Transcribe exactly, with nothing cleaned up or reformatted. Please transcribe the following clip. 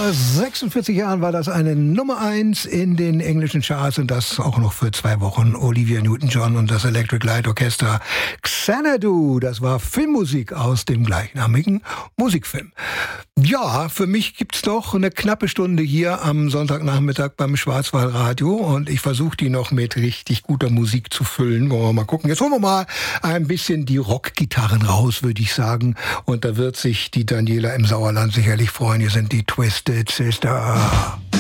sechsundvierzig Jahren war das eine Nummer eins in den englischen Charts und das auch noch für zwei Wochen. Olivia Newton-John und das Electric Light Orchestra. Xanadu, das war Filmmusik aus dem gleichnamigen Musikfilm. Ja, für mich gibt's noch eine knappe Stunde hier am Sonntagnachmittag beim Schwarzwaldradio und ich versuche die noch mit richtig guter Musik zu füllen. Wollen wir mal gucken. Jetzt holen wir mal ein bisschen die Rockgitarren raus, würde ich sagen. Und da wird sich die Daniela im Sauerland sicherlich freuen. Hier sind die Twisted Sister.